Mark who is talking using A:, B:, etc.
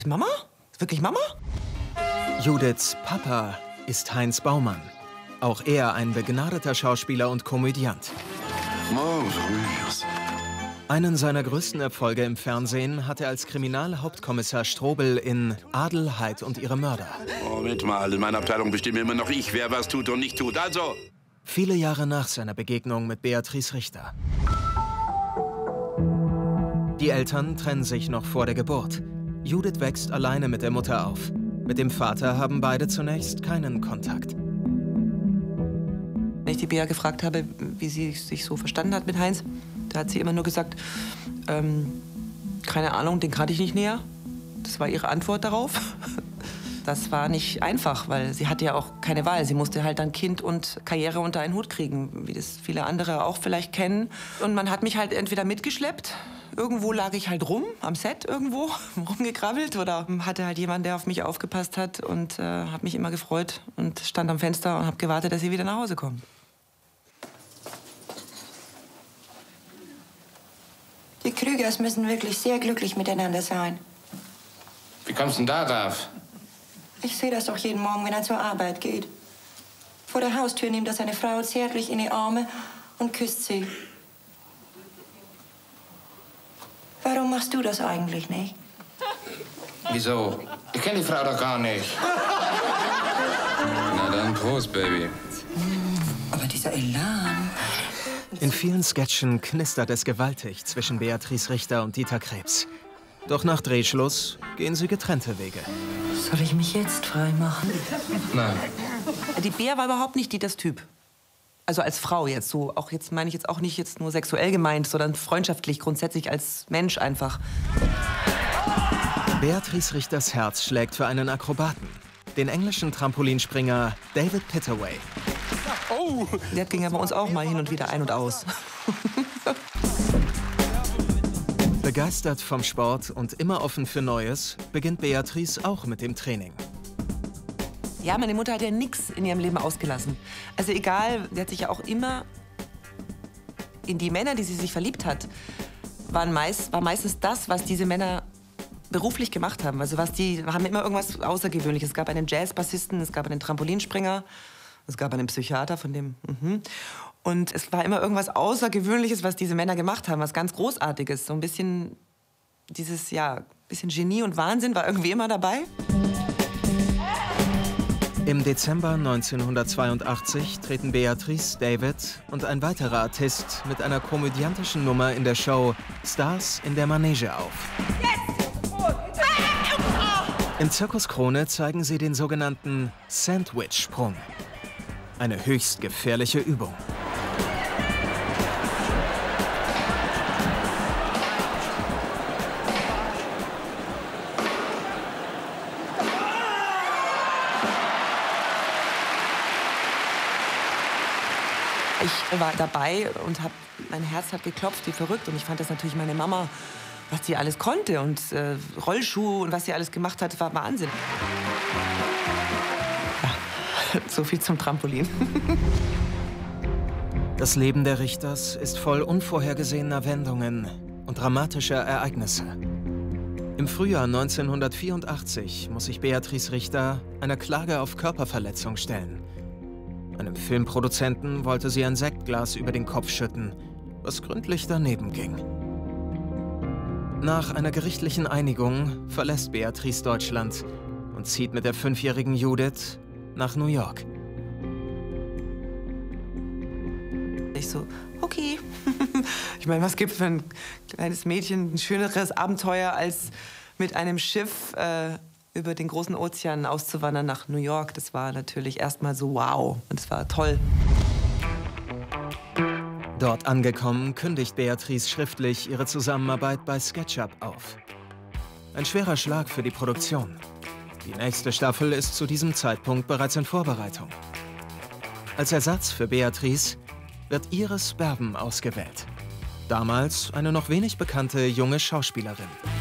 A: Mama? Wirklich Mama?
B: Judiths Papa ist Heinz Baumann. Auch er ein begnadeter Schauspieler und Komödiant. Einen seiner größten Erfolge im Fernsehen hat er als Kriminalhauptkommissar Strobel in Adelheid und ihre Mörder.
C: Moment mal, in meiner Abteilung bestimme immer noch ich, wer was tut und nicht tut. Also!
B: Viele Jahre nach seiner Begegnung mit Beatrice Richter. Die Eltern trennen sich noch vor der Geburt. Judith wächst alleine mit der Mutter auf. Mit dem Vater haben beide zunächst keinen Kontakt.
A: Wenn ich die Bea gefragt habe, wie sie sich so verstanden hat mit Heinz, da hat sie immer nur gesagt, keine Ahnung, den kannte ich nicht näher. Das war ihre Antwort darauf. Das war nicht einfach, weil sie hatte ja auch keine Wahl. Sie musste halt dann Kind und Karriere unter einen Hut kriegen, wie das viele andere auch vielleicht kennen. Und man hat mich halt entweder mitgeschleppt, irgendwo lag ich halt rum, am Set irgendwo, rumgekrabbelt, oder hatte halt jemand, der auf mich aufgepasst hat und habe mich immer gefreut und stand am Fenster und habe gewartet, dass sie wieder nach Hause kommt.
D: Die Krügers müssen wirklich sehr glücklich miteinander sein.
E: Wie kommst du denn darauf?
D: Ich sehe das doch jeden Morgen, wenn er zur Arbeit geht. Vor der Haustür nimmt er seine Frau zärtlich in die Arme und küsst sie. Warum machst du das eigentlich nicht?
E: Wieso? Ich kenne die Frau doch gar nicht.
F: Na dann, Prost, Baby.
D: Aber dieser Elan...
B: In vielen Sketchen knistert es gewaltig zwischen Beatrice Richter und Dieter Krebs. Doch nach Drehschluss gehen sie getrennte Wege.
D: Soll ich mich jetzt freimachen?
E: Nein.
A: Die Bea war überhaupt nicht Dieters Typ. Also als Frau jetzt so. Auch jetzt meine ich jetzt auch nicht jetzt nur sexuell gemeint, sondern freundschaftlich, grundsätzlich als Mensch einfach.
B: Beatrice Richters Herz schlägt für einen Akrobaten, den englischen Trampolinspringer David Pittaway.
A: Oh! Der ging ja bei uns auch mal hin und wieder ein und aus.
B: Begeistert vom Sport und immer offen für Neues, beginnt Beatrice auch mit dem Training.
A: Ja, meine Mutter hat ja nichts in ihrem Leben ausgelassen. Also egal, sie hat sich ja auch immer in die Männer, die sie sich verliebt hat, war meistens das, was diese Männer beruflich gemacht haben. Also haben immer irgendwas Außergewöhnliches. Es gab einen Jazzbassisten, es gab einen Trampolinspringer, es gab einen Psychiater von dem. Und es war immer irgendwas Außergewöhnliches, was diese Männer gemacht haben, was ganz Großartiges. So ein bisschen dieses, ja, bisschen Genie und Wahnsinn war irgendwie immer dabei.
B: Im Dezember 1982 treten Beatrice, David und ein weiterer Artist mit einer komödiantischen Nummer in der Show Stars in der Manege auf. Im Zirkus Krone zeigen sie den sogenannten Sandwich-Sprung. Eine höchst gefährliche Übung.
A: Ich war dabei und mein Herz hat geklopft wie verrückt. Und ich fand das natürlich meine Mama, was sie alles konnte. Und Rollschuh und was sie alles gemacht hat, war Wahnsinn. Ja, so viel zum Trampolin.
B: Das Leben der Richters ist voll unvorhergesehener Wendungen und dramatischer Ereignisse. Im Frühjahr 1984 muss sich Beatrice Richter einer Klage auf Körperverletzung stellen. Einem Filmproduzenten wollte sie ein Sektglas über den Kopf schütten, was gründlich daneben ging. Nach einer gerichtlichen Einigung verlässt Beatrice Deutschland und zieht mit der 5-jährigen Judith nach New York.
A: Ich so, okay. Ich meine, was gibt für ein kleines Mädchen ein schöneres Abenteuer, als mit einem Schiff über den großen Ozean auszuwandern nach New York? Das war natürlich erstmal so wow. Und es war toll.
B: Dort angekommen, kündigt Beatrice schriftlich ihre Zusammenarbeit bei SketchUp auf. Ein schwerer Schlag für die Produktion. Die nächste Staffel ist zu diesem Zeitpunkt bereits in Vorbereitung. Als Ersatz für Beatrice wird Iris Berben ausgewählt. Damals eine noch wenig bekannte junge Schauspielerin.